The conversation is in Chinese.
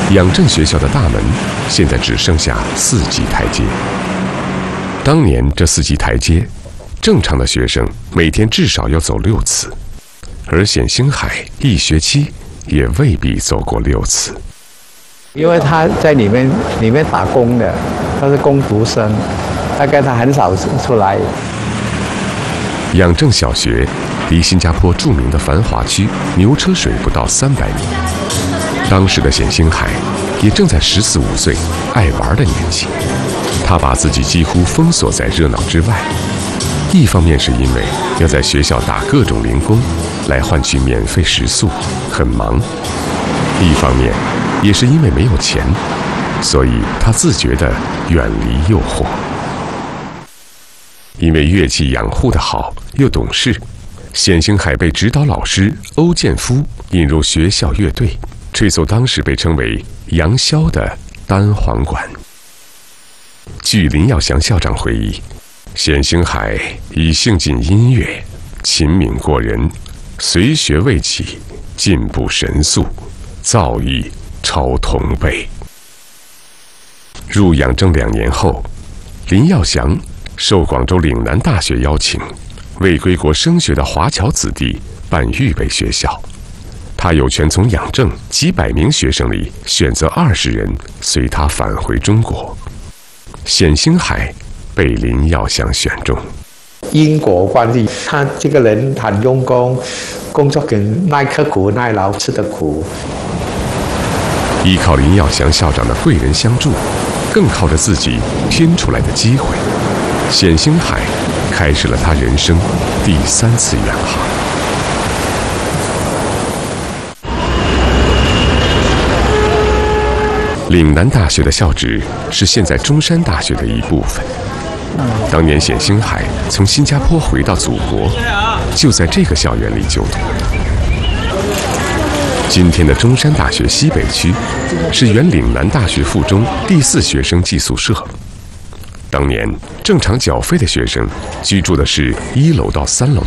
养正学校的大门现在只剩下4级台阶。当年这4级台阶，正常的学生每天至少要走6次，而冼星海1学期也未必走过6次。 因为他在里面打工的，他是工读生，大概他很少出来。 养正小学离新加坡著名的繁华区牛车水不到300米。当时的冼星海也正在14、15岁爱玩的年纪，他把自己几乎封锁在热闹之外。一方面是因为要在学校打各种零工来换取免费食宿，很忙；一方面也是因为没有钱，所以他自觉地远离诱惑。因为乐器养护得好又懂事，冼星海被指导老师欧建夫引入学校乐队，吹奏当时被称为杨箫的单簧管。据林耀祥校长回忆，冼星海以兴进音乐，勤敏过人，随学未起，进步神速，造诣超同辈。入养正2年后，林耀祥受广州岭南大学邀请，为归国升学的华侨子弟办预备学校。他有权从养正几百名学生里选择20人随他返回中国。冼星海被林耀祥选中。 因果关系，他这个人很用功，工作很耐刻苦耐劳，吃得苦。 依靠林耀祥校长的贵人相助，更靠着自己拼出来的机会，冼星海开始了他人生第3次远航。岭南大学的校址是现在中山大学的一部分。当年冼星海从新加坡回到祖国，就在这个校园里就读。今天的中山大学西北区是原岭南大学附中第4学生寄宿舍。当年正常缴费的学生居住的是1楼到3楼